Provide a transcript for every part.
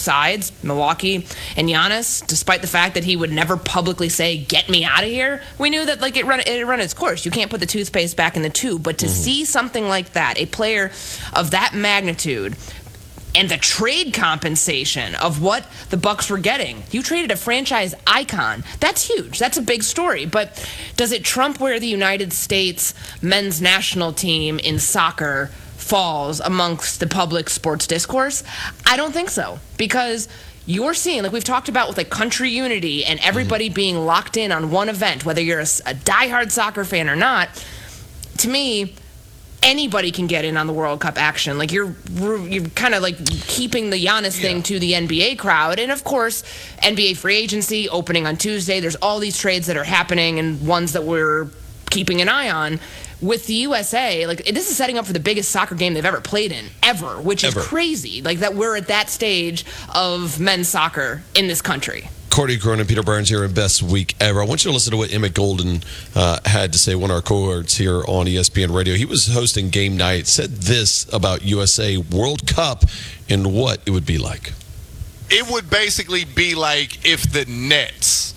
sides, Milwaukee and Giannis, despite the fact that he would never publicly say, get me out of here, we knew that like it run its course. You can't put the toothpaste back in the tube. But to see something like that, a player of that magnitude, and the trade compensation of what the Bucks were getting. You traded a franchise icon. That's huge. That's a big story. But does it trump where the United States men's national team in soccer falls amongst the public sports discourse? I don't think so. Because you're seeing, like we've talked about with like country unity and everybody being locked in on one event, whether you're a diehard soccer fan or not, to me, anybody can get in on the World Cup action. Like you're kind of like keeping the Giannis thing to the NBA crowd. And of course, NBA free agency opening on Tuesday. There's all these trades that are happening and ones that we're keeping an eye on. With the USA, like this is setting up for the biggest soccer game they've ever played in, ever, which is crazy. Like that we're at that stage of men's soccer in this country. Cordy Cronin, Peter Burns here in Best Week Ever. I want you to listen to what Emmett Golden had to say, one of our cohorts here on ESPN Radio. He was hosting game night, said this about USA World Cup and what it would be like. It would basically be like if the Nets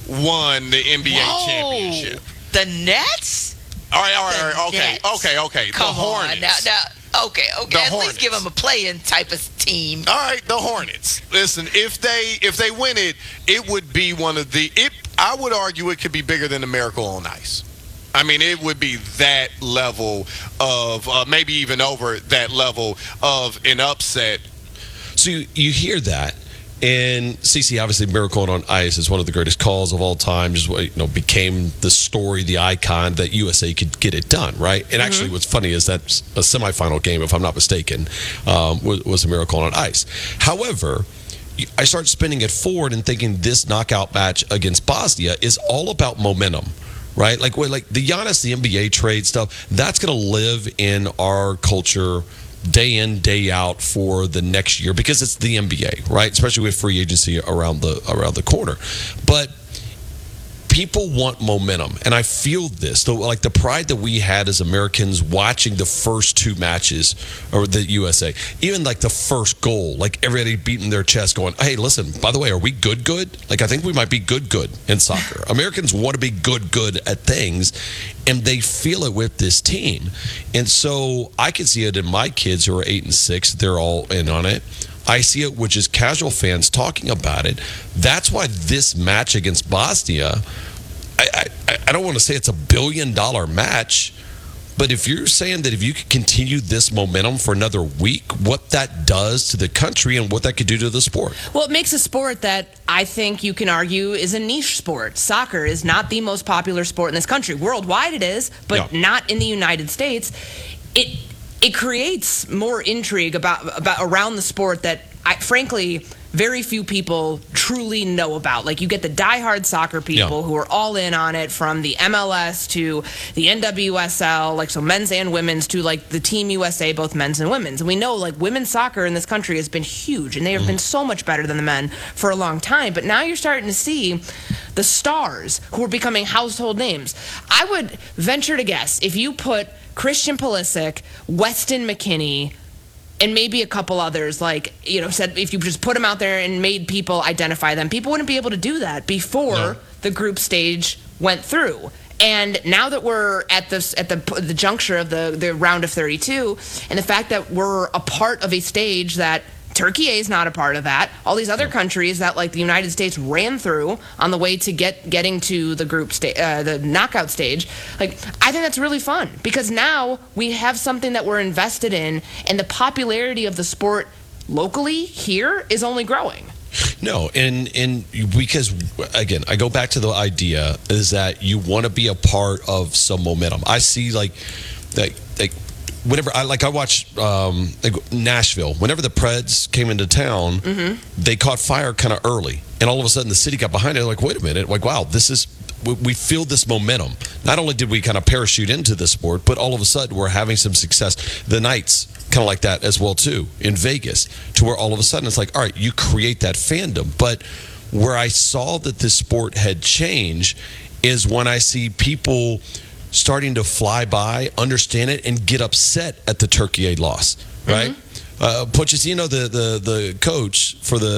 won the NBA championship. The Nets? All right. Okay. Come the Hornets. on. Now, okay. At least give them a play-in type of team. All right, the Hornets. Listen, if they win it, it would be one of the. I would argue it could be bigger than the Miracle on Ice. I mean, it would be that level of maybe even over that level of an upset. So you hear that. And CC, obviously, Miracle on Ice is one of the greatest calls of all time. Just became the story, the icon that USA could get it done, right? And actually, what's funny is that a semifinal game, if I'm not mistaken, was a Miracle on Ice. However, I start spinning it forward and thinking this knockout match against Bosnia is all about momentum. Right? Like the Giannis, the NBA trade stuff, that's going to live in our culture day in, day out for the next year because it's the NBA, right? Especially with free agency around the corner. But people want momentum, and I feel this. Like the pride that we had as Americans watching the first two matches or the USA, even like the first goal, like everybody beating their chest going, hey, listen, by the way, are we good? Like I think we might be good in soccer. Americans want to be good at things, and they feel it with this team. And so I can see it in my kids who are 8 and 6. They're all in on it. I see it with just casual fans talking about it. That's why this match against Bosnia, I don't want to say it's $1 billion match, but if you're saying that if you could continue this momentum for another week, what that does to the country and what that could do to the sport. Well, it makes a sport that I think you can argue is a niche sport. Soccer is not the most popular sport in this country. Worldwide it is, but not in the United States. It creates more intrigue about around the sport that, frankly, very few people truly know about. Like, you get the diehard soccer people who are all in on it, from the MLS to the NWSL, like, so men's and women's, to, like, the Team USA, both men's and women's. And we know, like, women's soccer in this country has been huge, and they have been so much better than the men for a long time. But now you're starting to see the stars who are becoming household names. I would venture to guess, if you put Christian Pulisic, Weston McKennie, and maybe a couple others, like, said if you just put them out there and made people identify them, people wouldn't be able to do that before the group stage went through. And now that we're at the juncture of the round of 32, and the fact that we're a part of a stage that Turkey is not a part of, that all these other countries that, like, the United States ran through on the way to getting to the group stage, the knockout stage, like, I think that's really fun, because now we have something that we're invested in, and the popularity of the sport locally here is only growing. No, and because, again, I go back to the idea is that you want to be a part of some momentum. I see, like whenever I watch Nashville, whenever the Preds came into town, they caught fire kind of early, and all of a sudden the city got behind it. Like, wait a minute, like, wow, we feel this momentum. Not only did we kind of parachute into the sport, but all of a sudden we're having some success. The Knights kind of like that as well too in Vegas, to where all of a sudden it's like, all right, you create that fandom. But where I saw that this sport had changed is when I see people starting to fly by, understand it, and get upset at the Turkey loss, right? Pochettino, the coach for the